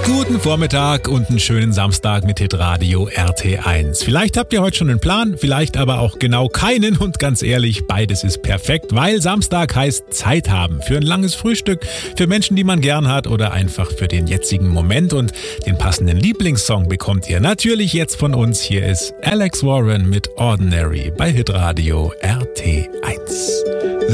Guten Vormittag und einen schönen Samstag mit Hitradio RT1. Vielleicht habt ihr heute schon einen Plan, vielleicht aber auch genau keinen und ganz ehrlich, beides ist perfekt, weil Samstag heißt Zeit haben für ein langes Frühstück, für Menschen, die man gern hat oder einfach für den jetzigen Moment und den passenden Lieblingssong bekommt ihr natürlich jetzt von uns. Hier ist Alex Warren mit Ordinary bei Hitradio RT1.